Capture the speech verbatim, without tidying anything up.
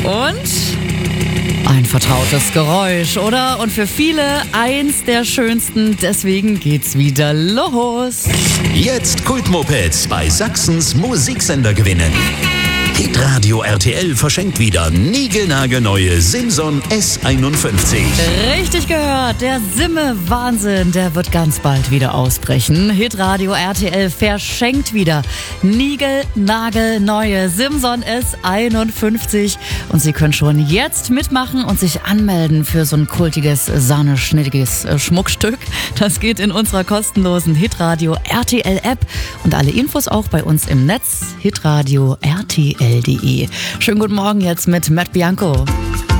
Und ein vertrautes Geräusch, oder? Und für viele eins der schönsten, deswegen geht's wieder los. Jetzt Kultmopeds bei Sachsens Musiksender gewinnen. Hitradio R T L verschenkt wieder niegelnagelneue Simson S einundfünfzig. Richtig gehört, der Simme-Wahnsinn, der wird ganz bald wieder ausbrechen. Hitradio R T L verschenkt wieder niegelnagelneue Simson S einundfünfzig. Und Sie können schon jetzt mitmachen und sich anmelden für so ein kultiges, sahneschnittiges Schmuckstück. Das geht in unserer kostenlosen Hitradio R T L App. Und alle Infos auch bei uns im Netz, hitradio R T L punkt de. Schönen guten Morgen jetzt mit Matt Bianco.